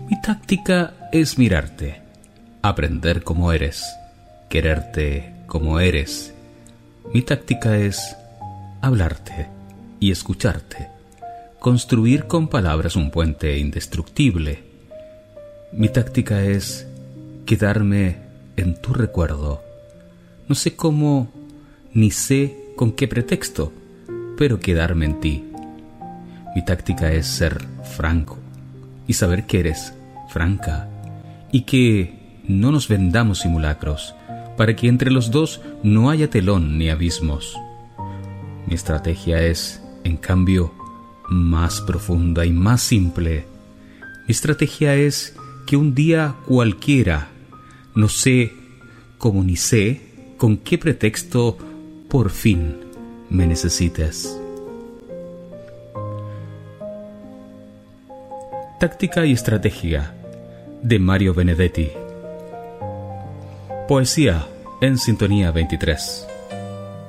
Mi táctica es mirarte, aprender como eres, quererte como eres. Mi táctica es hablarte y escucharte, construir con palabras un puente indestructible. Mi táctica es quedarme en tu recuerdo. No sé cómo, ni sé con qué pretexto, pero quedarme en ti. Mi táctica es ser franco y saber que eres franca y que no nos vendamos simulacros para que entre los dos no haya telón ni abismos. Mi estrategia es, en cambio, más profunda y más simple. Mi estrategia es que un día cualquiera, no sé cómo ni sé con qué pretexto, por fin me necesites. Táctica y estrategia, de Mario Benedetti. Poesía en Sintonía 23.